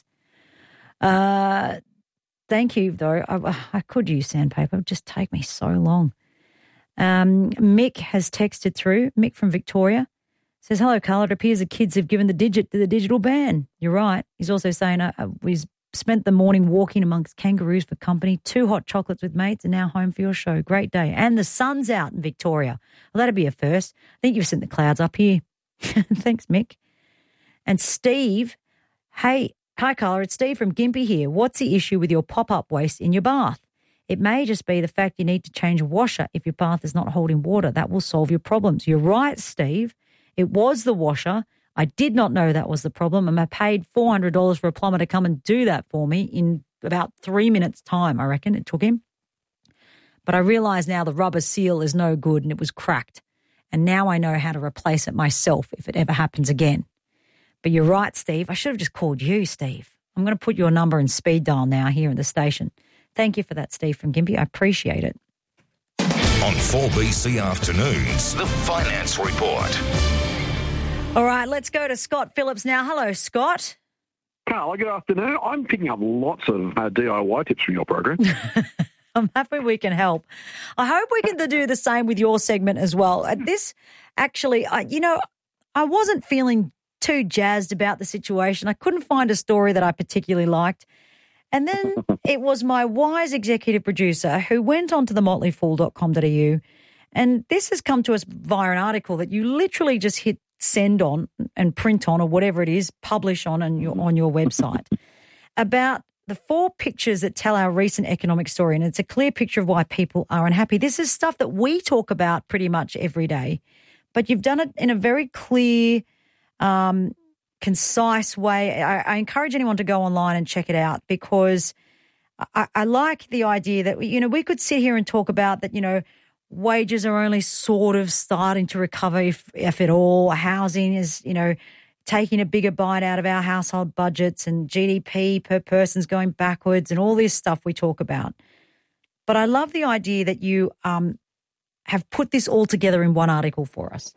Thank you, though. I could use sandpaper. It would just take me so long. Mick has texted through. Mick from Victoria says, hello, Carla. It appears the kids have given the digit to the digital ban. You're right. He's also saying we spent the morning walking amongst kangaroos for company, 2 hot chocolates with mates, and now home for your show. Great day. And the sun's out in Victoria. Well, that'd be a first. I think you've sent the clouds up here. Thanks, Mick. And Steve, hey, hi, Carla. It's Steve from Gympie here. What's the issue with your pop-up waste in your bath? It may just be the fact you need to change a washer if your bath is not holding water. That will solve your problems. You're right, Steve. It was the washer. I did not know that was the problem, and I paid $400 for a plumber to come and do that for me in about 3 minutes' time, I reckon it took him. But I realise now the rubber seal is no good and it was cracked, and now I know how to replace it myself if it ever happens again. But you're right, Steve. I should have just called you, Steve. I'm going to put your number in speed dial now here at the station. Thank you for that, Steve from Gympie. I appreciate it. On 4BC Afternoons, the Finance Report. All right, let's go to Scott Phillips now. Hello, Scott. Carla, good afternoon. I'm picking up lots of DIY tips from your program. I'm happy we can help. I hope we can do the same with your segment as well. This actually, I wasn't feeling too jazzed about the situation. I couldn't find a story that I particularly liked. And then it was my wise executive producer who went on to themotleyfool.com.au, and this has come to us via an article that you literally just hit send on and print on or whatever it is, publish on and on your website, about the 4 pictures that tell our recent economic story, and it's a clear picture of why people are unhappy. This is stuff that we talk about pretty much every day, but you've done it in a very clear, concise way. I encourage anyone to go online and check it out, because I like the idea that, we could sit here and talk about that, wages are only sort of starting to recover, if at all. Housing is, taking a bigger bite out of our household budgets, and GDP per person's going backwards, and all this stuff we talk about. But I love the idea that you have put this all together in one article for us.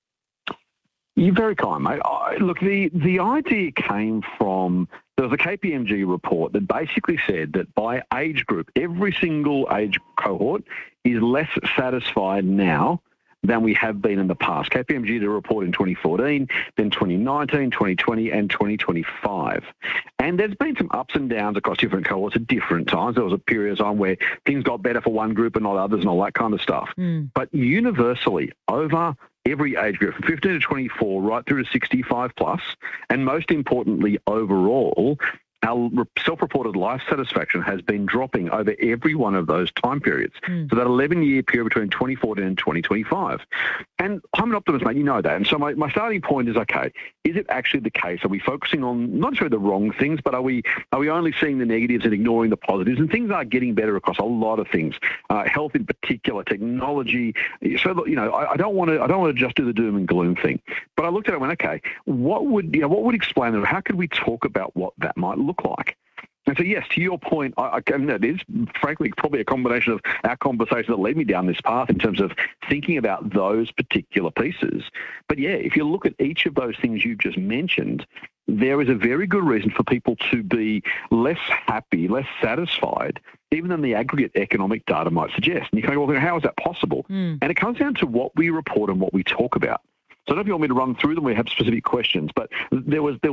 You're very kind, mate. Look, the idea came from, there was a KPMG report that basically said that by age group, every single age cohort is less satisfied now than we have been in the past. KPMG did a report in 2014, then 2019, 2020 and 2025. And there's been some ups and downs across different cohorts at different times. There was a period of time where things got better for one group and not others and all that kind of stuff. But universally, over every age group, from 15 to 24 right through to 65 plus, and most importantly overall, our self-reported life satisfaction has been dropping over every one of those time periods. So that 11-year period between 2014 and 2025. And I'm an optimist, mate, you know that. And so my starting point is, okay, is it actually the case? Are we focusing on not necessarily the wrong things, but are we only seeing the negatives and ignoring the positives? And things are getting better across a lot of things, health in particular, technology. So, I don't want to just do the doom and gloom thing. But I looked at it and went, okay, what would explain that? How could we talk about what that might look like? And so, yes, to your point, it is, frankly, probably a combination of our conversation that led me down this path in terms of thinking about those particular pieces. But, yeah, if you look at each of those things you've just mentioned, there is a very good reason for people to be less happy, less satisfied, even than the aggregate economic data might suggest. And you can go, well, how is that possible? And it comes down to what we report and what we talk about. So I don't know if you want me to run through them. We have specific questions, but there was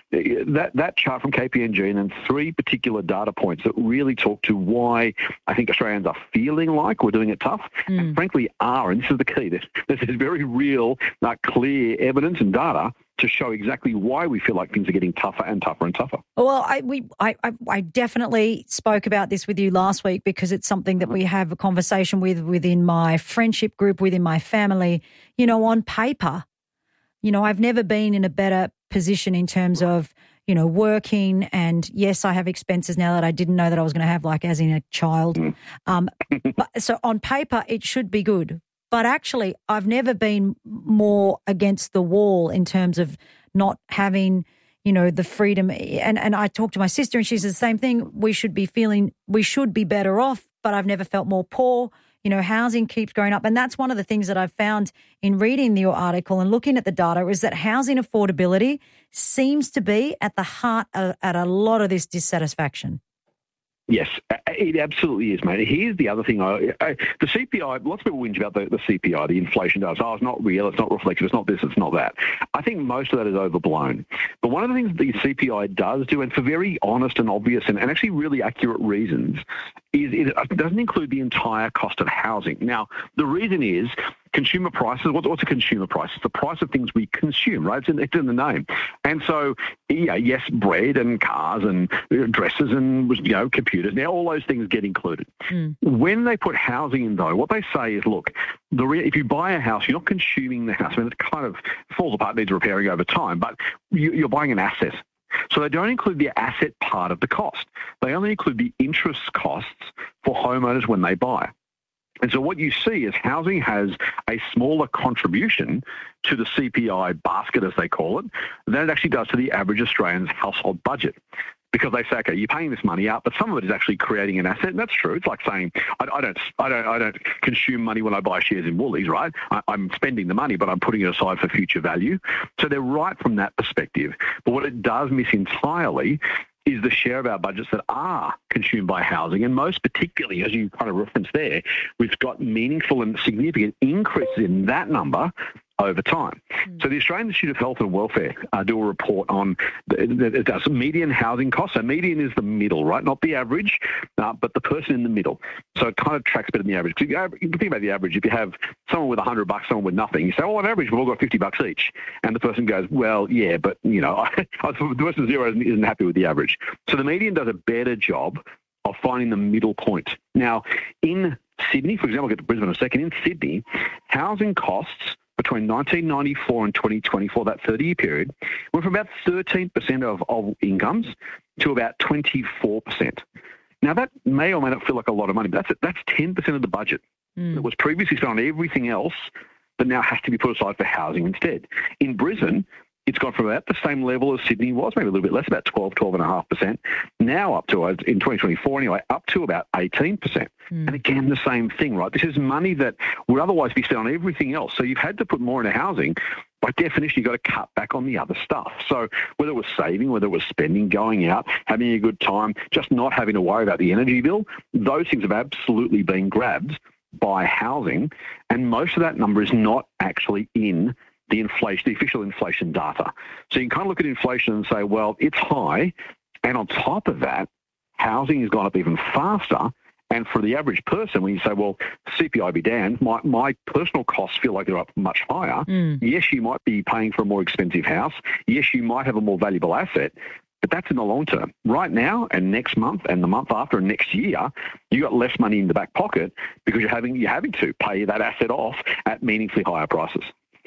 that chart from KPMG and then 3 particular data points that really talk to why I think Australians are feeling like we're doing it tough, and frankly are. And this is the key. This is very real, clear evidence and data to show exactly why we feel like things are getting tougher and tougher and tougher. Well, I definitely spoke about this with you last week, because it's something that we have a conversation within my friendship group, within my family. On paper, I've never been in a better position in terms of, working, and yes, I have expenses now that I didn't know that I was going to have, like as in a child. But, so on paper, it should be good. But actually, I've never been more against the wall in terms of not having, the freedom. And I talked to my sister and she says the same thing. We should be better off, but I've never felt more poor. Housing keeps going up. And that's one of the things that I've found in reading your article and looking at the data, is that housing affordability seems to be at the heart of at a lot of this dissatisfaction. Yes, it absolutely is, mate. Here's the other thing. The CPI, lots of people whinge about the CPI, the inflation data. Oh, it's not real, it's not reflective, it's not this, it's not that. I think most of that is overblown. But one of the things the CPI does do, and for very honest and obvious and actually really accurate reasons, is it doesn't include the entire cost of housing. Now, the reason is consumer prices. What's a consumer price? It's the price of things we consume, right? It's in the name. And so, yes, bread and cars and dresses and computers. Now, all those things get included. When they put housing in, though, what they say is, look, if you buy a house, you're not consuming the house. I mean, it kind of falls apart, needs repairing over time, but you're buying an asset. So they don't include the asset part of the cost. They only include the interest costs for homeowners when they buy. And so what you see is housing has a smaller contribution to the CPI basket, as they call it, than it actually does to the average Australian's household budget. Because they say, okay, you're paying this money out, but some of it is actually creating an asset, and that's true. It's like saying, I don't consume money when I buy shares in Woolies, right? I'm spending the money, but I'm putting it aside for future value. So they're right from that perspective. But what it does miss entirely is the share of our budgets that are consumed by housing. And most particularly, as you kind of referenced there, we've got meaningful and significant increases in that number over time. So the Australian Institute of Health and Welfare do a report on it does median housing costs. So median is the middle, right? Not the average, but the person in the middle. So it kind of tracks better than the average. You can think about the average. If you have someone with $100, someone with nothing, you say, well, on average, we've all got $50 each. And the person goes, well, yeah, but, the person zero isn't happy with the average. So the median does a better job of finding the middle point. Now, in Sydney, for example, I'll get to Brisbane in a second. In Sydney, housing costs between 1994 and 2024, that 30-year period, went from about 13% of incomes to about 24%. Now, that may or may not feel like a lot of money, but that's 10% of the budget that was previously spent on everything else that now has to be put aside for housing instead. In Brisbane, it's gone from about the same level as Sydney was, maybe a little bit less, about 12.5%, now up to, in 2024 anyway, up to about 18%. And again, the same thing, right? This is money that would otherwise be spent on everything else. So you've had to put more into housing. By definition, you've got to cut back on the other stuff. So whether it was saving, whether it was spending, going out, having a good time, just not having to worry about the energy bill, those things have absolutely been grabbed by housing. And most of that number is not actually in the official inflation data. So you can kind of look at inflation and say, well, it's high. And on top of that, housing has gone up even faster. And for the average person, when you say, well, CPI be damned, my personal costs feel like they're up much higher. Yes, you might be paying for a more expensive house. Yes, you might have a more valuable asset. But that's in the long term. Right now and next month and the month after and next year, you got less money in the back pocket because you're having to pay that asset off at meaningfully higher prices.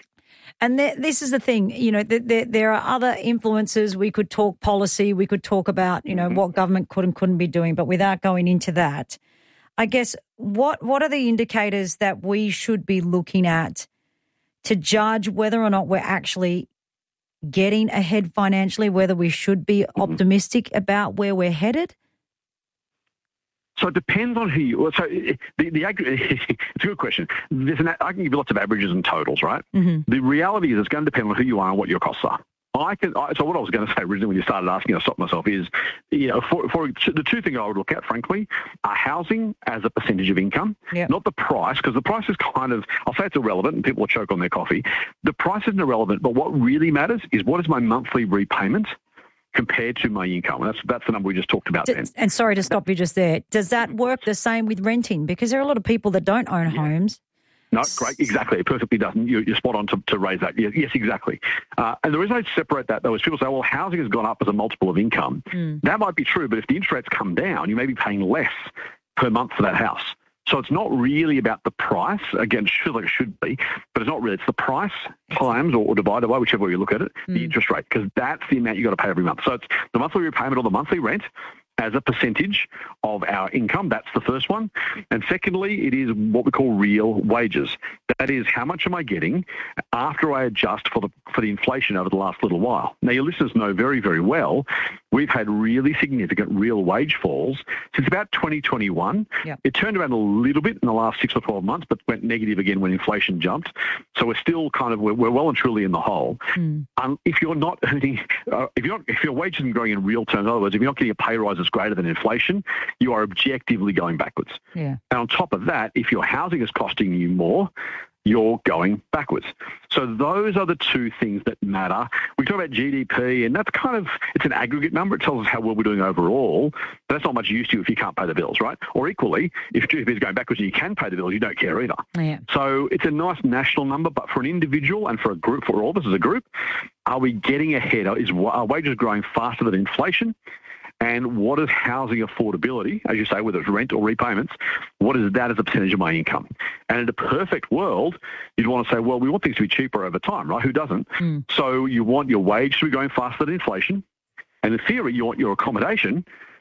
And this is the thing, there are other influences. We could talk policy. We could talk about, what government could and couldn't be doing. But without going into that, I guess what are the indicators that we should be looking at to judge whether or not we're actually getting ahead financially, whether we should be optimistic about where we're headed? So it depends on who you. So it's a good question. I can give you lots of averages and totals, right? The reality is it's going to depend on who you are and what your costs are. So what I was going to say originally when you started asking, I stopped myself, is, for the two things I would look at, frankly, are housing as a percentage of income, not the price, because the price is kind of, I'll say it's irrelevant and people will choke on their coffee. The price isn't irrelevant, but what really matters is what is my monthly repayment compared to my income. And that's the number we just talked about then. And sorry to stop you just there. Does that work the same with renting? Because there are a lot of people that don't own homes. No, great, exactly. It perfectly does. You're spot on to raise that. Yes, exactly. And the reason I separate that, though, is people say, well, housing has gone up as a multiple of income. That might be true, but if the interest rates come down, you may be paying less per month for that house. So it's not really about the price. Again, it feels like it should be, but it's not really. It's the price times or divided by, whichever way you look at it, the interest rate, because that's the amount you've got to pay every month. So it's the monthly repayment or the monthly rent as a percentage of our income. That's the first one. And secondly, it is what we call real wages. That is, how much am I getting after I adjust for the inflation over the last little while? Now, your listeners know very, very well, we've had really significant real wage falls since about 2021. It turned around a little bit in the last 6 or 12 months, but went negative again when inflation jumped. So we're still we're well and truly in the hole. If you're not earning, if your wage isn't growing in real terms, in other words, if you're not getting a pay rise that's greater than inflation, you are objectively going backwards. And on top of that, if your housing is costing you more, you're going backwards. So those are the two things that matter. We talk about GDP, and that's it's an aggregate number. It tells us how well we're doing overall, but that's not much use to you if you can't pay the bills, right? Or equally, if GDP is going backwards and you can pay the bills, you don't care either. So it's a nice national number, but for an individual and for a group, for all of us as a group, are we getting ahead? Are wages growing faster than inflation? And what is housing affordability, as you say, whether it's rent or repayments, what is that as a percentage of my income? And in a perfect world, you'd want to say, well, we want things to be cheaper over time, right? Who doesn't? So you want your wage to be going faster than inflation. And in theory, you want your accommodation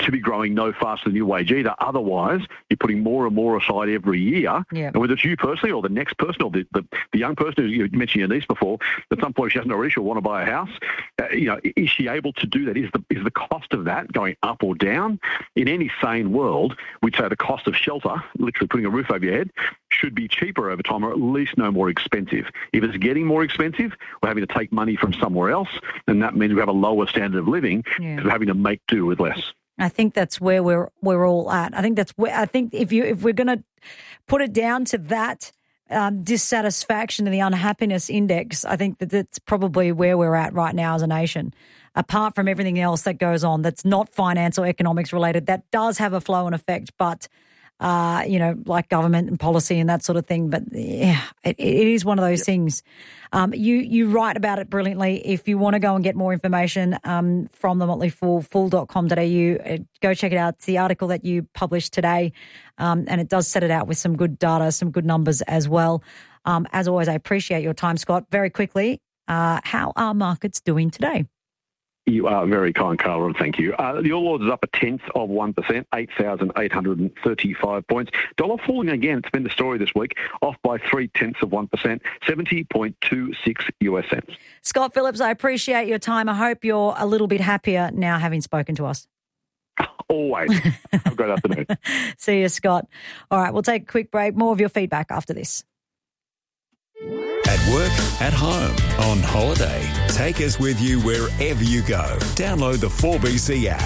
to be growing no faster than your wage either. Otherwise, you're putting more and more aside every year. Yeah. And whether it's you personally or the next person or the young person, you mentioned your niece before, at some point she hasn't already, she'll want to buy a house. Is she able to do that? Is the cost of that going up or down? In any sane world, we'd say the cost of shelter, literally putting a roof over your head, should be cheaper over time or at least no more expensive. If it's getting more expensive, we're having to take money from somewhere else, and that means we have a lower standard of living because we're having to make do with less. I think that's where we're all at. I think if we're going to put it down to that dissatisfaction and the unhappiness index, I think that's probably where we're at right now as a nation. Apart from everything else that goes on that's not finance or economics related, that does have a flow and effect, but like government and policy and that sort of thing. But yeah, it is one of those things. You write about it brilliantly. If you want to go and get more information from the Motley Fool, fool.com.au, go check it out. It's the article that you published today, and it does set it out with some good data, some good numbers as well. As always, I appreciate your time, Scott. Very quickly, how are markets doing today? You are very kind, Carla, and thank you. The All Ords is up 0.1%, 8,835 points. Dollar falling again. It's been the story this week, off by 0.3%, 70.26 US cents. Scott Phillips, I appreciate your time. I hope you're a little bit happier now having spoken to us. Always. Have a great afternoon. See you, Scott. All right, we'll take a quick break. More of your feedback after this. At work, at home, on holiday. Take us with you wherever you go. Download the 4BC app.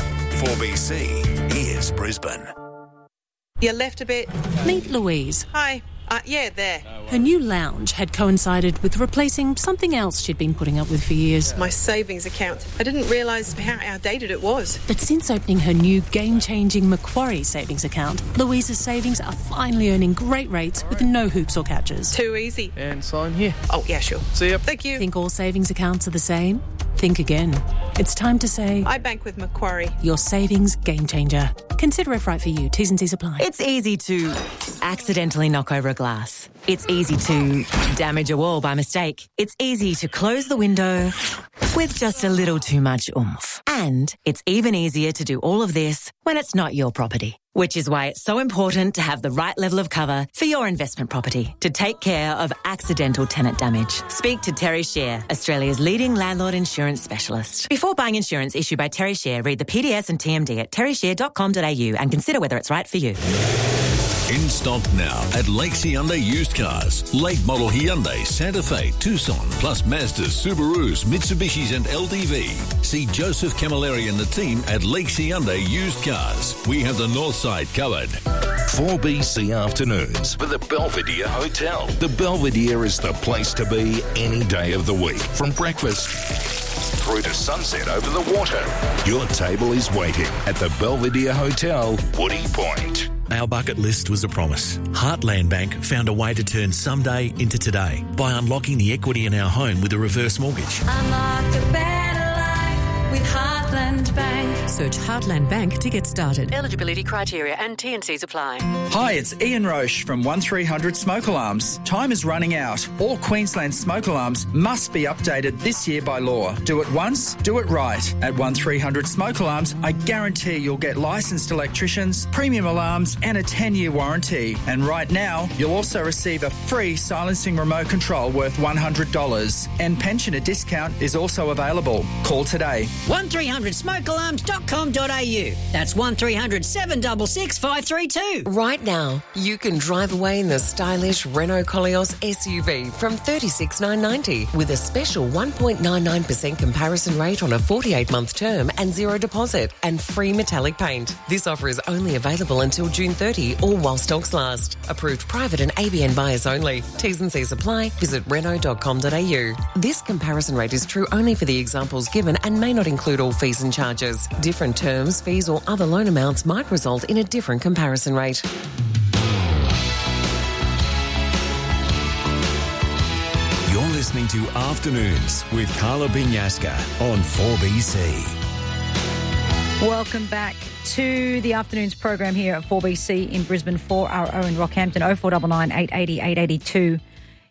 4BC is Brisbane. You left a bit. Meet Louise. Hi. Yeah, there. Her new lounge had coincided with replacing something else she'd been putting up with for years. My savings account. I didn't realise how outdated it was. But since opening her new game-changing Macquarie savings account, Louise's savings are finally earning great rates with no hoops or catches. Too easy. And sign here. Oh, yeah, sure. See ya. Thank you. Think all savings accounts are the same? Think again. It's time to say... I bank with Macquarie. Your savings game changer. Consider if right for you. T's and C's apply. It's easy to accidentally knock over a glass. It's easy to damage a wall by mistake. It's easy to close the window with just a little too much oomph. And it's even easier to do all of this when it's not your property. Which is why it's so important to have the right level of cover for your investment property to take care of accidental tenant damage. Speak to Terry Share, Australia's leading landlord insurance specialist. Before buying insurance issued by Terry Share, read the PDS and TMD at terryshare.com.au and consider whether it's right for you. In stock now at Lakes Hyundai Used Cars. Late model Hyundai, Santa Fe, Tucson, plus Mazdas, Subarus, Mitsubishis and LDV. See Joseph Camilleri and the team at Lakes Hyundai Used Cars. We have the north side covered. 4BC Afternoons with the Belvedere Hotel. The Belvedere is the place to be any day of the week. From breakfast through to sunset over the water. Your table is waiting at the Belvedere Hotel, Woody Point. Our bucket list was a promise. Heartland Bank found a way to turn someday into today by unlocking the equity in our home with a reverse mortgage. Unlock a better life with Heartland Bank. Search Heartland Bank to get started. Eligibility criteria and T&Cs apply. Hi, it's Ian Roche from 1300 Smoke Alarms. Time is running out. All Queensland smoke alarms must be updated this year by law. Do it once, do it right. At 1300 Smoke Alarms, I guarantee you'll get licensed electricians, premium alarms and a 10-year warranty. And right now, you'll also receive a free silencing remote control worth $100. And pensioner discount is also available. Call today. 1300smokealarms.com.au. That's 1300 766 532. Right now, you can drive away in the stylish Renault Koleos SUV from $36,990 with a special 1.99% comparison rate on a 48-month term and zero deposit and free metallic paint. This offer is only available until June 30 or while stocks last. Approved private and ABN buyers only. T's and C's apply. Visit Renault.com.au. This comparison rate is true only for the examples given and may not include all fees and charges. Different terms, fees or other loan amounts might result in a different comparison rate. You're listening to Afternoons with Carla Binyaska on 4BC. Welcome back to the Afternoons program here at 4BC in Brisbane for our own Rockhampton. 0499 880 882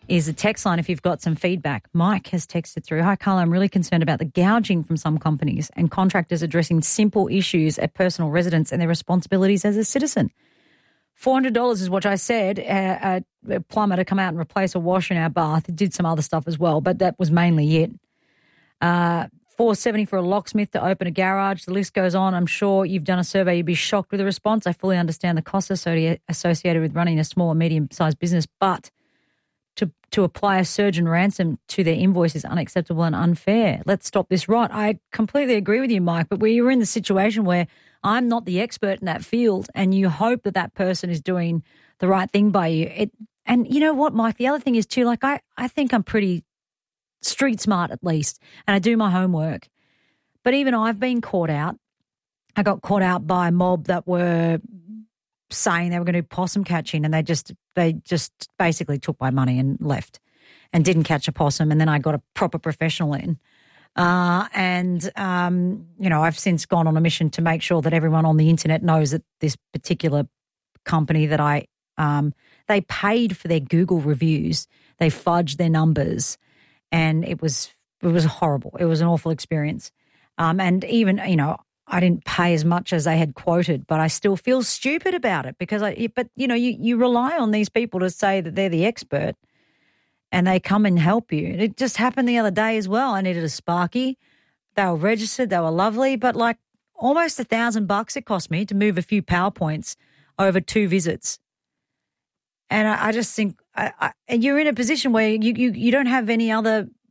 is a text line if you've got some feedback. Mike has texted through. Hi, Carla, I'm really concerned about the gouging from some companies and contractors addressing simple issues at personal residence and their responsibilities as a citizen. $400 is what I said. A plumber to come out and replace a washer in our bath. He did some other stuff as well, but that was mainly it. $470 for a locksmith to open a garage. The list goes on. I'm sure you've done a survey. You'd be shocked with the response. I fully understand the costs associated with running a small or medium-sized business, but to apply a surgeon ransom to their invoice is unacceptable and unfair. Let's stop this right. I completely agree with you, Mike, but we're in the situation where I'm not the expert in that field and you hope that that person is doing the right thing by you. And you know what, Mike, the other thing is too, like I think I'm pretty street smart at least, and I do my homework. But even I've been caught out. I got caught out by a mob that were saying they were going to do possum catching, and they just basically took my money and left and didn't catch a possum. And then I got a proper professional in. I've since gone on a mission to make sure that everyone on the internet knows that this particular company that they paid for their Google reviews. They fudged their numbers, and it was horrible. It was an awful experience. And even, I didn't pay as much as they had quoted, but I still feel stupid about it because you rely on these people to say that they're the expert and they come and help you. It just happened the other day as well. I needed a Sparky. They were registered. They were lovely, but like almost $1,000 it cost me to move a few PowerPoints over 2 visits. And I just think and you're in a position where you don't have any other